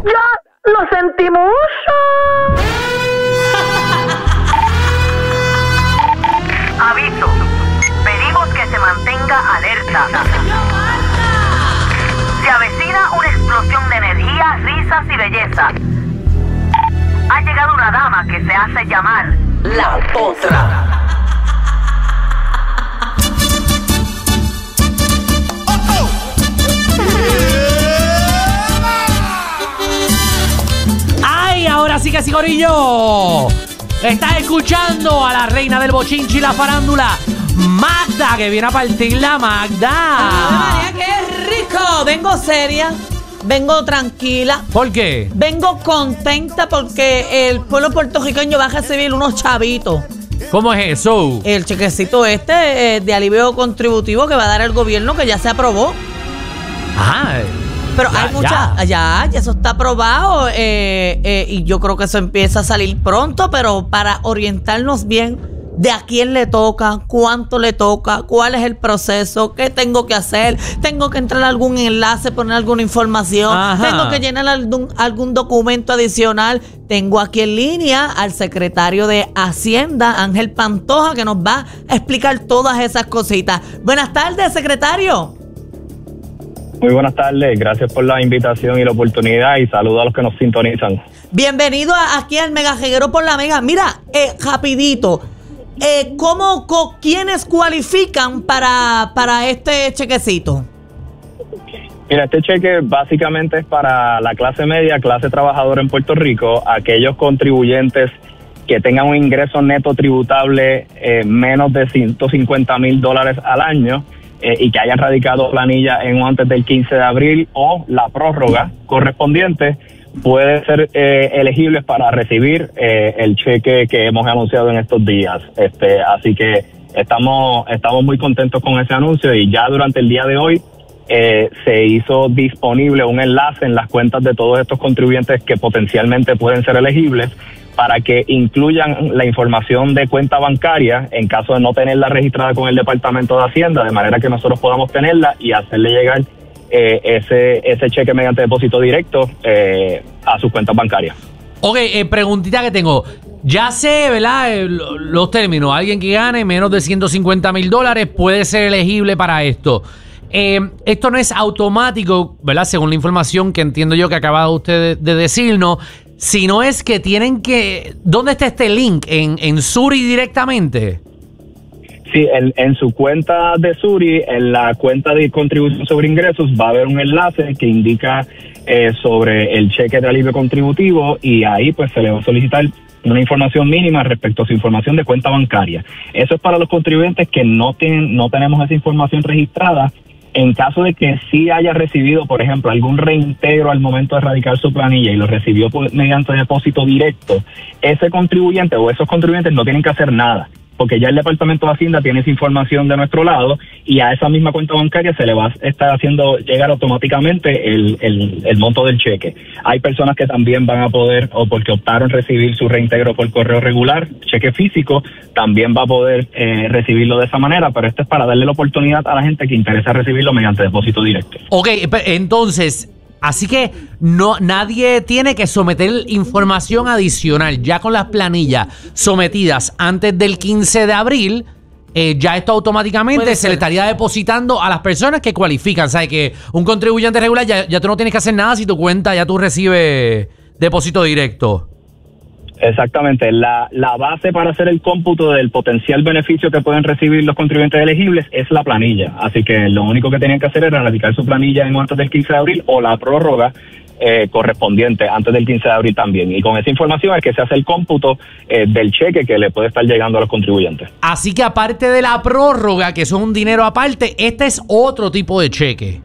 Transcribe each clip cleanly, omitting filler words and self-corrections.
Ya lo sentimos. Aviso. Pedimos que se mantenga alerta. Se avecina una explosión de energía, risas y belleza. Ha llegado una dama que se hace llamar La Potra. ¡Ay! Ahora sí que sí, corillo. Estás escuchando a la reina del bochinche y la farándula, Magda, que viene a partir la Magda. ¡Ay, María, qué rico! Vengo seria, vengo tranquila. ¿Por qué? Vengo contenta porque el pueblo puertorriqueño va a recibir unos chavitos. ¿Cómo es eso? El chequecito de alivio contributivo que va a dar el gobierno, que ya se aprobó. Ajá. Pero hay muchas, ya eso está aprobado y yo creo que eso empieza a salir pronto, pero para orientarnos bien de a quién le toca, cuánto le toca, cuál es el proceso, qué tengo que hacer, tengo que entrar a algún enlace, poner alguna información, Ajá. tengo que llenar algún documento adicional. Tengo aquí en línea al secretario de Hacienda, Ángel Pantoja, que nos va a explicar todas esas cositas. Buenas tardes, secretario. Muy buenas tardes, gracias por la invitación y la oportunidad y saludos a los que nos sintonizan. Bienvenido aquí al Mega Reguero por la Mega. Mira, rapidito, ¿quiénes cualifican para este chequecito? Mira, este cheque básicamente es para la clase media, clase trabajadora en Puerto Rico, aquellos contribuyentes que tengan un ingreso neto tributable menos de $150,000 al año, y que hayan radicado planilla en antes del 15 de abril o la prórroga correspondiente, pueden ser elegibles para recibir el cheque que hemos anunciado en estos días. Así que estamos muy contentos con ese anuncio y ya durante el día de hoy se hizo disponible un enlace en las cuentas de todos estos contribuyentes que potencialmente pueden ser elegibles para que incluyan la información de cuenta bancaria en caso de no tenerla registrada con el Departamento de Hacienda, de manera que nosotros podamos tenerla y hacerle llegar ese cheque mediante depósito directo a sus cuentas bancarias. Ok, preguntita que tengo. Ya sé, ¿verdad? Los términos. Alguien que gane menos de $150,000 puede ser elegible para esto. Esto no es automático, ¿verdad? Según la información que entiendo yo que acaba usted de decirnos, sino es que tienen que... ¿Dónde está este link? ¿En Suri directamente? Sí, en su cuenta de Suri, en la cuenta de contribución sobre ingresos, va a haber un enlace que indica sobre el cheque de alivio contributivo y ahí pues se le va a solicitar una información mínima respecto a su información de cuenta bancaria. Eso es para los contribuyentes que no tenemos esa información registrada. En caso de que sí haya recibido, por ejemplo, algún reintegro al momento de radicar su planilla y lo recibió mediante depósito directo, ese contribuyente o esos contribuyentes no tienen que hacer nada, porque ya el Departamento de Hacienda tiene esa información de nuestro lado y a esa misma cuenta bancaria se le va a estar haciendo llegar automáticamente el monto del cheque. Hay personas que también van a poder, o porque optaron recibir su reintegro por correo regular, cheque físico, también va a poder recibirlo de esa manera, pero esto es para darle la oportunidad a la gente que interesa recibirlo mediante depósito directo. Ok, entonces... Así que nadie tiene que someter información adicional. Ya con las planillas sometidas antes del 15 de abril, ya esto automáticamente se le estaría depositando a las personas que cualifican. ¿Sabes? Que un contribuyente regular ya tú no tienes que hacer nada si tu cuenta ya tú recibes depósito directo. Exactamente. La base para hacer el cómputo del potencial beneficio que pueden recibir los contribuyentes elegibles es la planilla. Así que lo único que tenían que hacer era radicar su planilla en antes del 15 de abril o la prórroga correspondiente antes del 15 de abril también. Y con esa información es que se hace el cómputo del cheque que le puede estar llegando a los contribuyentes. Así que aparte de la prórroga, que eso es un dinero aparte, este es otro tipo de cheque.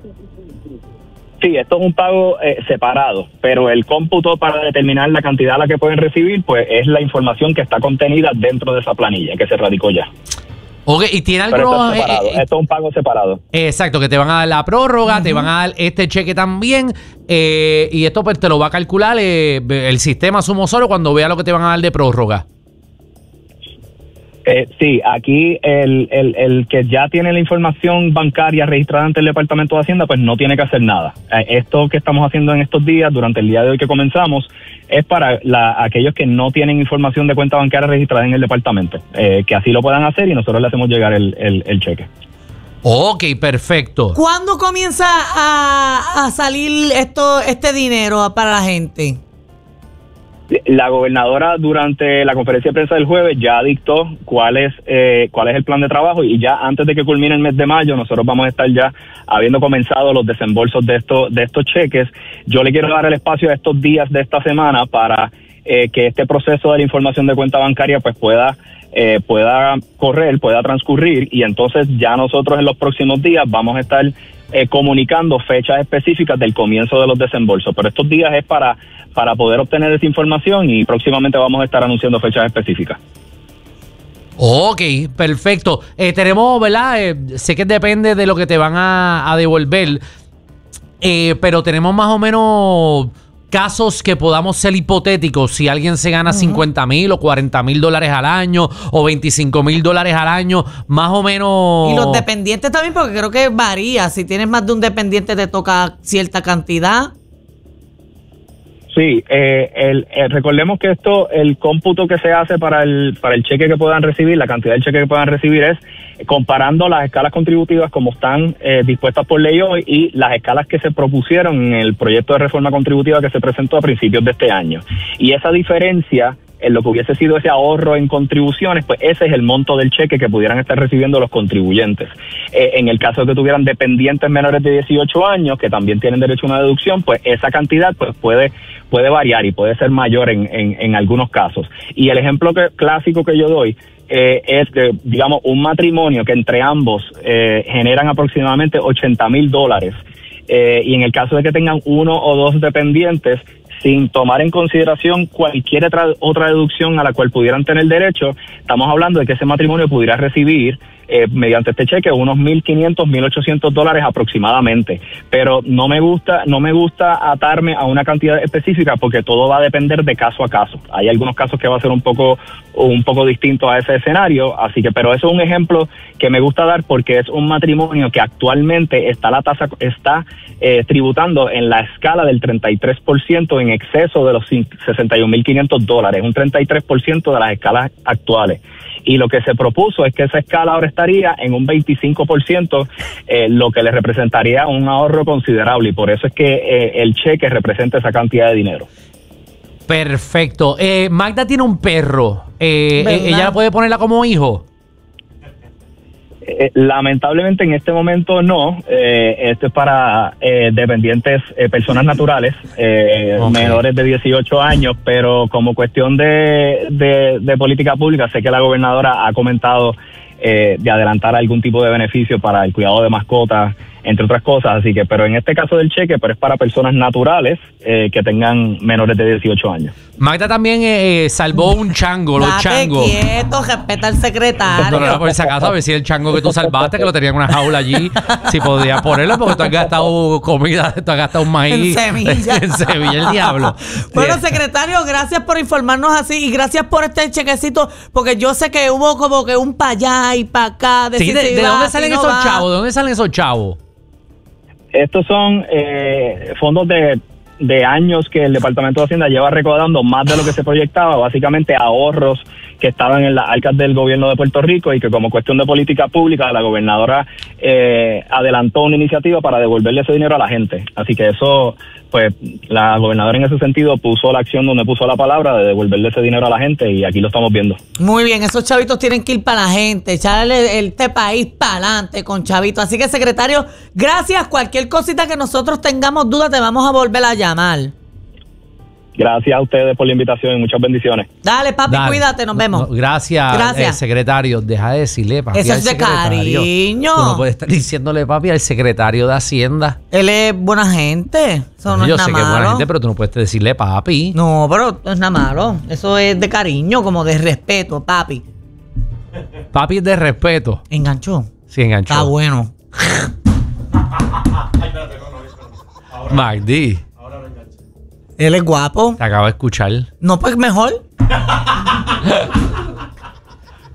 Sí, esto es un pago separado, pero el cómputo para determinar la cantidad a la que pueden recibir, pues es la información que está contenida dentro de esa planilla que se radicó ya. Ok, y tiene algo... Pero esto es un pago separado. Exacto, que te van a dar la prórroga, te van a dar este cheque también, y esto pues te lo va a calcular el sistema sumo solo cuando vea lo que te van a dar de prórroga. Sí, aquí el que ya tiene la información bancaria registrada ante el Departamento de Hacienda, pues no tiene que hacer nada. Esto que estamos haciendo en estos días, durante el día de hoy que comenzamos, es para aquellos que no tienen información de cuenta bancaria registrada en el departamento, que así lo puedan hacer y nosotros le hacemos llegar el cheque. Ok, perfecto. ¿Cuándo comienza a salir este dinero para la gente? La gobernadora durante la conferencia de prensa del jueves ya dictó cuál es el plan de trabajo, y ya antes de que culmine el mes de mayo nosotros vamos a estar ya habiendo comenzado los desembolsos de estos cheques. Yo le quiero dar el espacio a estos días de esta semana para que este proceso de la información de cuenta bancaria pues pueda correr, pueda transcurrir, y entonces ya nosotros en los próximos días vamos a estar comunicando fechas específicas del comienzo de los desembolsos. Pero estos días es para poder obtener esa información, y próximamente vamos a estar anunciando fechas específicas. Ok, perfecto. Tenemos, ¿verdad? Sé que depende de lo que te van a devolver, pero tenemos más o menos casos que podamos ser hipotéticos. Si alguien se gana $50,000 o $40,000 al año o $25,000 al año, más o menos. Y los dependientes también, porque creo que varía. Si tienes más de un dependiente te toca cierta cantidad. Sí, recordemos que el cómputo que se hace para el cheque que puedan recibir, la cantidad del cheque que puedan recibir, es comparando las escalas contributivas como están dispuestas por ley hoy y las escalas que se propusieron en el proyecto de reforma contributiva que se presentó a principios de este año. Y esa diferencia en lo que hubiese sido ese ahorro en contribuciones, pues ese es el monto del cheque que pudieran estar recibiendo los contribuyentes. En el caso de que tuvieran dependientes menores de 18 años, que también tienen derecho a una deducción, pues esa cantidad pues puede variar y puede ser mayor en algunos casos. Y el ejemplo clásico que yo doy es de, digamos, un matrimonio que entre ambos generan aproximadamente $80,000, y en el caso de que tengan uno o dos dependientes, sin tomar en consideración cualquier otra deducción a la cual pudieran tener derecho, estamos hablando de que ese matrimonio pudiera recibir mediante este cheque unos $1,500, $1,800 aproximadamente. Pero no me gusta atarme a una cantidad específica, porque todo va a depender de caso a caso. Hay algunos casos que va a ser un poco distinto a ese escenario, así que, pero eso es un ejemplo que me gusta dar porque es un matrimonio que actualmente está tributando en la escala del 33% en exceso de los $61,500, un 33% de las escalas actuales. Y lo que se propuso es que esa escala ahora estaría en un 25%, lo que le representaría un ahorro considerable, y por eso es que el cheque representa esa cantidad de dinero. Perfecto. Magda tiene un perro. ¿Ella puede ponerla como hijo? Lamentablemente en este momento no. Esto es para dependientes, personas naturales, menores de 18 años, pero como cuestión de política pública, sé que la gobernadora ha comentado de adelantar algún tipo de beneficio para el cuidado de mascotas, entre otras cosas, así que, pero en este caso del cheque, pero es para personas naturales que tengan menores de 18 años. Magda también salvó un chango, los changos. Quieto, respeta al secretario. No, por si acaso, a ver si el chango que tú salvaste, que lo tenían en una jaula allí, si podías ponerlo, porque tú has gastado comida, tú has gastado un maíz. En Sevilla. En Sevilla, el diablo. Bueno, secretario, gracias por informarnos así y gracias por este chequecito, porque yo sé que hubo como que un para allá y para acá. Sí, ¿de dónde salen esos chavos? ¿De dónde salen esos chavos? Estos son fondos de años que el Departamento de Hacienda lleva recaudando más de lo que se proyectaba, básicamente ahorros que estaban en las arcas del gobierno de Puerto Rico, y que como cuestión de política pública la gobernadora adelantó una iniciativa para devolverle ese dinero a la gente. Así que eso, pues la gobernadora en ese sentido puso la acción donde puso la palabra de devolverle ese dinero a la gente, y aquí lo estamos viendo. Muy bien, esos chavitos tienen que ir para la gente, echarle este país para adelante con chavitos. Así que, secretario, gracias. Cualquier cosita que nosotros tengamos duda, te vamos a volver a llamar. Gracias a ustedes por la invitación y muchas bendiciones. Dale, papi, cuídate, nos vemos. Gracias. Secretario. Deja de decirle papi. Eso es de cariño. Tú no puedes estar diciéndole papi al secretario de Hacienda. Él es buena gente. Eso no Yo es nada sé malo. que es buena gente, pero tú no puedes decirle papi. No, pero no es nada malo. Eso es de cariño, como de respeto, papi. Papi es de respeto. ¿Enganchó? Sí, enganchó. Está bueno. Magdi, Él es guapo. te acabo de escuchar. No, pues mejor.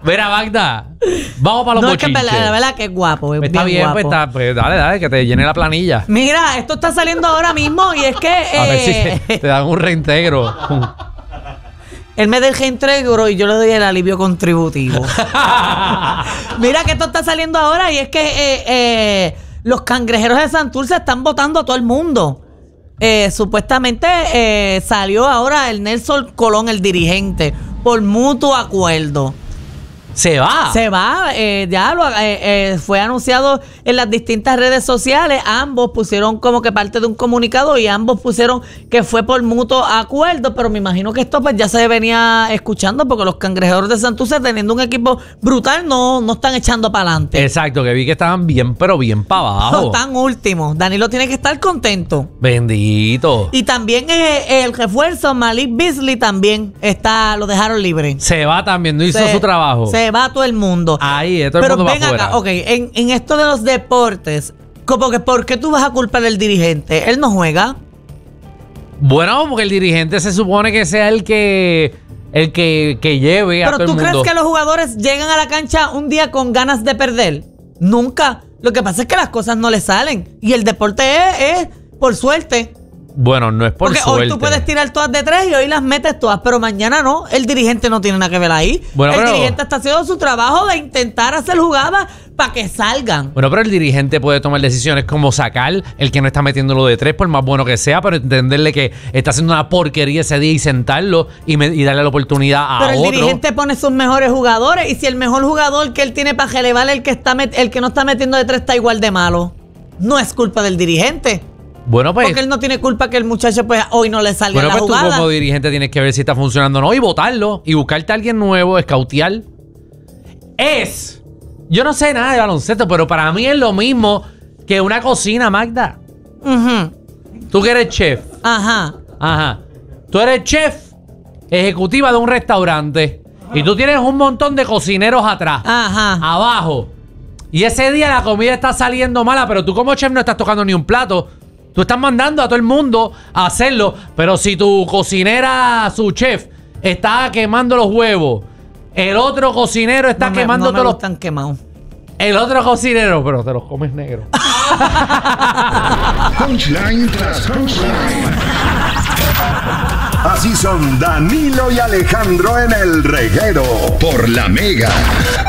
Mira, Magda, vamos para los No, es que bochinches. la verdad que es guapo. Es Pues está bien, guapo. pues dale, que te llene la planilla. Mira, esto está saliendo ahora mismo y es que A ver si te dan un reintegro. él me da el reintegro y yo le doy el alivio contributivo. Mira que esto está saliendo ahora y es que los cangrejeros de Santurce están votando a todo el mundo. Supuestamente salió ahora el Nelson Colón, el dirigente, por mutuo acuerdo. Se va. Se va, fue anunciado en las distintas redes sociales. Ambos pusieron como que parte de un comunicado y ambos pusieron que fue por mutuo acuerdo, pero me imagino que esto pues ya se venía escuchando porque los cangrejeros de Santurce, teniendo un equipo brutal, no están echando para adelante. Exacto, que vi que estaban bien, pero bien para abajo. Están últimos. Danilo tiene que estar contento. Bendito. Y también el refuerzo, Malik Beasley, también lo dejaron libre. Se va también, no hizo su trabajo. Se va todo el mundo. Ahí, todo el Pero mundo va ven afuera. acá, ok, en esto de los deportes, como que ¿por qué tú vas a culpar al dirigente? Él no juega. Bueno, porque el dirigente se supone que sea el que lleve a Pero todo el ¿tú mundo. crees que los jugadores llegan a la cancha un día con ganas de perder? Nunca. Lo que pasa es que las cosas no les salen. Y el deporte es por suerte. Bueno, no es por Porque suerte. hoy tú puedes tirar todas de 3 y hoy las metes todas, pero mañana no. El dirigente no tiene nada que ver ahí. Bueno, el pero- dirigente está haciendo su trabajo de intentar hacer jugadas para que salgan. Bueno, pero el dirigente puede tomar decisiones como sacar el que no está metiéndolo de 3, por más bueno que sea, pero entenderle que está haciendo una porquería ese día y sentarlo y darle la oportunidad a Pero el otro. dirigente pone sus mejores jugadores y si el mejor jugador que él tiene para relevar el que no está metiendo de 3 está igual de malo, no es culpa del dirigente. Bueno, pues, Porque él no tiene culpa que el muchacho pues hoy no le salga bueno, la pues tú jugada. como dirigente tienes que ver si está funcionando o no y votarlo y buscarte a alguien nuevo, escautear. Yo no sé nada de baloncesto, pero para mí es lo mismo que una cocina, Magda. Ujú. Tú que eres chef. Ajá. Tú eres chef ejecutiva de un restaurante y tú tienes un montón de cocineros atrás, Ajá. abajo. Y ese día la comida está saliendo mala, pero tú como chef no estás tocando ni un plato. Tú estás mandando a todo el mundo a hacerlo. Pero si tu cocinera, su chef, está quemando los huevos, el otro cocinero está quemando todos los... están quemados. El otro cocinero, pero te los comes negro. Punchline tras punchline. Así son Danilo y Alejandro en El Reguero por La Mega.